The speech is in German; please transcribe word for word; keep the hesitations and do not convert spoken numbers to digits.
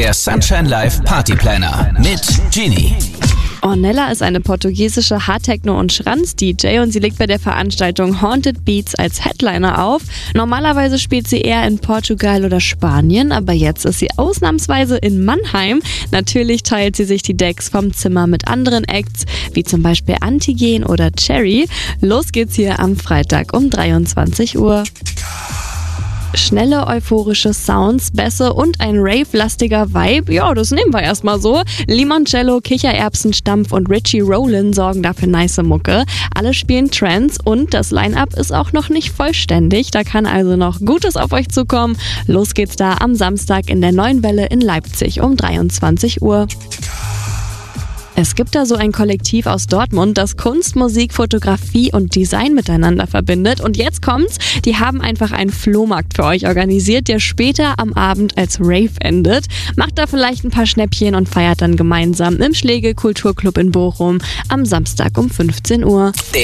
Der Sunshine Live Party Planner mit Genie. Ornella ist eine portugiesische Hardtechno- und Schranz-D J und sie legt bei der Veranstaltung Haunted Beats als Headliner auf. Normalerweise spielt sie eher in Portugal oder Spanien, aber jetzt ist sie ausnahmsweise in Mannheim. Natürlich teilt sie sich die Decks vom Zimmer mit anderen Acts, wie zum Beispiel Antigen oder Cherry. Los geht's hier am Freitag um dreiundzwanzig Uhr. Schnelle, euphorische Sounds, Bässe und ein Rave-lastiger Vibe, ja, das nehmen wir erstmal so. Limoncello, Kichererbsenstampf und Richie Rowland sorgen dafür nice Mucke. Alle spielen Trance und das Line-Up ist auch noch nicht vollständig. Da kann also noch Gutes auf euch zukommen. Los geht's da am Samstag in der Neuen Welle in Leipzig um dreiundzwanzig Uhr. Es gibt da so ein Kollektiv aus Dortmund, das Kunst, Musik, Fotografie und Design miteinander verbindet. Und jetzt kommt's, die haben einfach einen Flohmarkt für euch organisiert, der später am Abend als Rave endet. Macht da vielleicht ein paar Schnäppchen und feiert dann gemeinsam im Schlegel Kulturclub in Bochum am Samstag um fünfzehn Uhr.